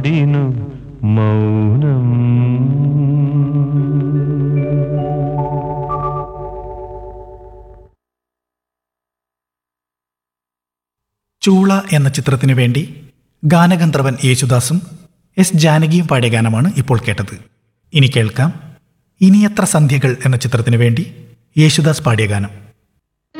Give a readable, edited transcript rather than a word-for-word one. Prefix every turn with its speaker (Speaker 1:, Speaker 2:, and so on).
Speaker 1: നാടിനു മൗനം.
Speaker 2: ചൂള എന്ന ചിത്രത്തിനു വേണ്ടി ഗാനഗന്ധർവൻ യേശുദാസും എസ് ജാനകിയും പാടിയ ഗാനമാണ് ഇപ്പോൾ കേട്ടത്. ഇനി കേൾക്കാം ഇനിയത്ര സന്ധ്യകൾ എന്ന ചിത്രത്തിനു വേണ്ടി യേശുദാസ് പാടിയ ഗാനം.